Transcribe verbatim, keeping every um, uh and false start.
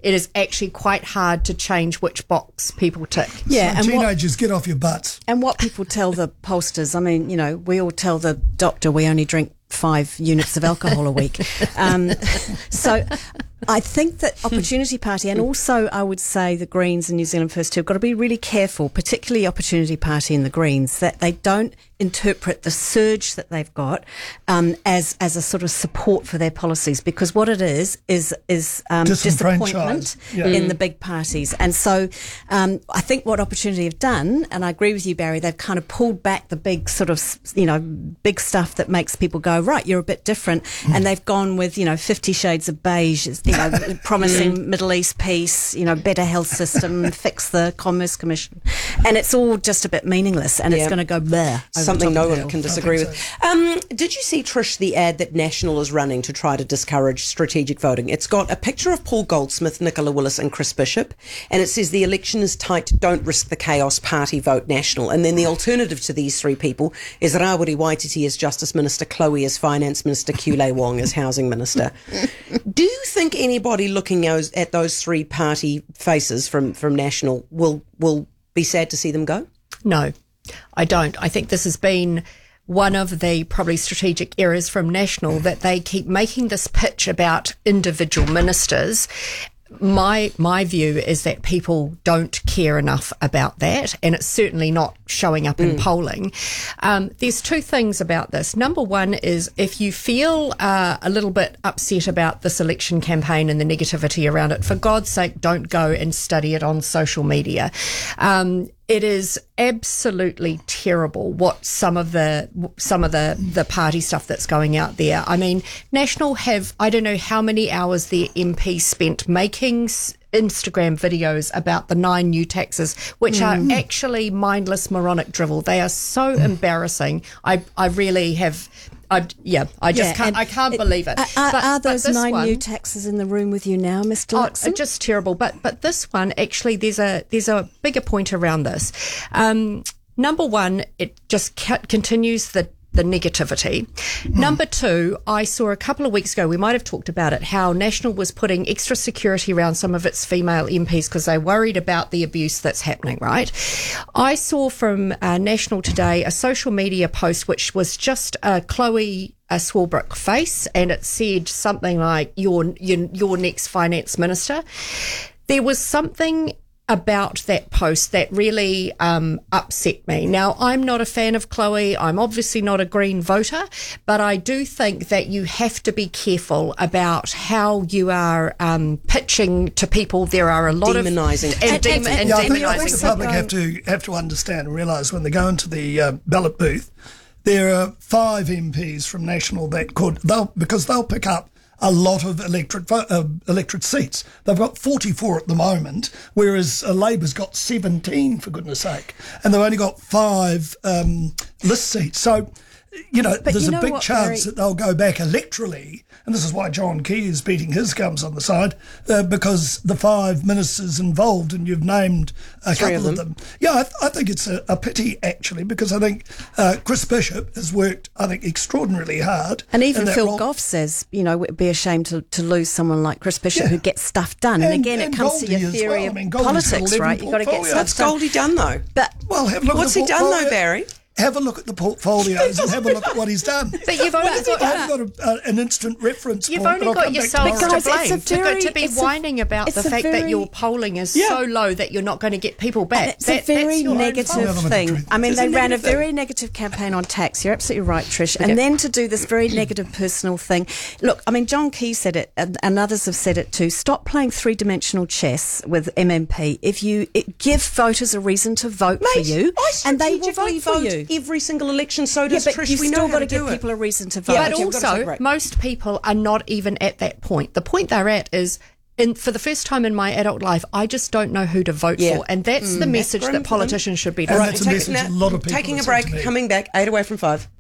it is actually quite hard to change which box people tick. Yeah, so and teenagers, what, get off your butts. And what people tell the pollsters, I mean, you know, we all tell the doctor we only drink five units of alcohol a week. Um, so I think that Opportunity Party, and also I would say the Greens and New Zealand First too, have got to be really careful, particularly Opportunity Party and the Greens, that they don't interpret the surge that they've got um, as as a sort of support for their policies, because what it is is is um, disappointment yeah. in mm. the big parties. And so um, I think what Opportunity have done, and I agree with you, Barry, they've kind of pulled back the big sort of, you know, big stuff that makes people go, right, you're a bit different, mm. and they've gone with, you know, Fifty Shades of Beige, you know, promising Middle East peace, you know, better health system, fix the Commerce Commission, and it's all just a bit meaningless, and yeah. it's going to go bleh. Something no one can I disagree think with. so. Um, did you see, Trish, the ad that National is running to try to discourage strategic voting? It's got a picture of Paul Goldsmith, Nicola Willis and Chris Bishop, and it says the election is tight, don't risk the chaos, party vote National. And then the alternative to these three people is Rawiri Waititi as Justice Minister, Chloe as Finance Minister, Kule Wong as Housing Minister. Do you think anybody looking at those three party faces from, from National will will be sad to see them go? No, I don't. I think this has been one of the probably strategic errors from National, that they keep making this pitch about individual ministers. My my view is that people don't care enough about that, and it's certainly not showing up in mm. polling. Um, there's two things about this. Number one is, if you feel uh, a little bit upset about this election campaign and the negativity around it, for God's sake, don't go and study it on social media. Um, It is absolutely terrible what some of the some of the, the party stuff that's going out there. I mean, National have, I don't know how many hours their M P spent making Instagram videos about the nine new taxes, which mm. are actually mindless, moronic drivel. They are so embarrassing. I I really have. I, yeah, I just yeah, can't. I can't it, believe it. Are, but, are those but nine one, new taxes in the room with you now, Mister Oh, Luxon? just terrible. But but this one, actually, there's a there's a bigger point around this. Um, number one, it just ca- continues the the negativity. Mm. Number two, I saw a couple of weeks ago, we might have talked about it, how National was putting extra security around some of its female M Ps because they're worried about the abuse that's happening, right? I saw from uh, National today a social media post which was just uh, Chloe a Swalbrook face, and it said something like, your, your, your next finance minister. There was something about that post that really um, upset me. Now, I'm not a fan of Chloe. I'm obviously not a Green voter, but I do think that you have to be careful about how you are um, pitching to people. There are a lot demonising. of... And, and, and, and, yeah, and I think, demonising. I think the public have to, have to understand and realise when they go into the uh, ballot booth, there are five M Ps from National that could, they'll, because they'll pick up a lot of electorate uh, electorate seats. They've got forty-four at the moment, whereas uh, Labor's got seventeen, for goodness sake, and they've only got five um, list seats. So, you know, but there's you a know big what, chance Barry? that they'll go back electorally, and this is why John Key is beating his gums on the side, uh, because the five ministers involved, and you've named a Three couple of them. of them. Yeah, I, th- I think it's a, a pity, actually, because I think uh, Chris Bishop has worked, I think, extraordinarily hard. And even in that Phil role. Goff says, you know, it'd be a shame to, to lose someone like Chris Bishop Yeah. who gets stuff done. And, And- again, and it comes Goldie to your as theory well. I of mean, Goldie's got politics, eleven right? You've got to get portfolios. stuff What's done. Goldie done, though? But Well, have a look What's at he the done, portfolio. though, Barry? Have a look at the portfolios and have a look at what he's done. But you've only got, I've got a, a, an instant reference You've point, only but I'll got come back yourselves tomorrow. But to guys, it's blame a to go- very- to be it's a- whining about the it's a fact that very- your polling is Yeah. so low that you're not going to get people back. And it's That- a very that's your own negative fault. Element of thing. truth. I mean, It's a they ran a negative thing. very negative campaign on tax. You're absolutely right, Trish. And then to do this very negative personal thing. Look, I mean, John Key said it, and, and others have said it too. Stop playing three-dimensional chess with M M P. If you it, give voters a reason to vote Mate, for you, I and they will strategically vote for vote you. every single election. So Yeah, does but Trish. you've We know still how got to to give do it. people a reason to vote. Yeah, But okay, we've got to also, take a break. most people are not even at that point. The point they're at is, in, for the first time in my adult life, I just don't know who to vote Yeah. for. And that's the message grim that for them. politicians should be And doing. that's a Take- message now, a lot of people Taking a have break, said to me. coming back, eight away from five.